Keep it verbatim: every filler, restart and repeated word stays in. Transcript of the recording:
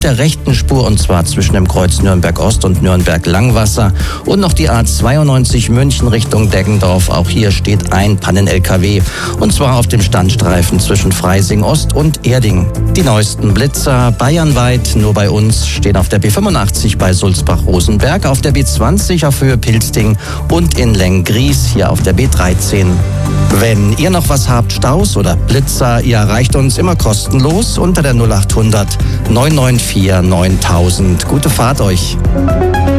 der rechten Spur, und zwar zwischen dem Kreuz Nürnberg-Ost und Nürnberg-Langwasser. Und noch die A zweiundneunzig München Richtung Deggendorf. Auch hier steht ein Pannen-L K W. Und zwar auf dem Standstreifen zwischen Freising-Ost und Erding. Die neuesten Blitzer bayernweit, nur bei uns, stehen auf der B fünfundachtzig bei Sulzbach-Rosenberg, auf der B zwanzig auf Höhe Pilsting und in Lenggries hier auf der B dreizehn. Wenn ihr noch was habt, Staus oder Blitzer, ihr erreicht uns immer kostenlos unter der null achthundert neun neun vier neuntausend. Gute Fahrt euch!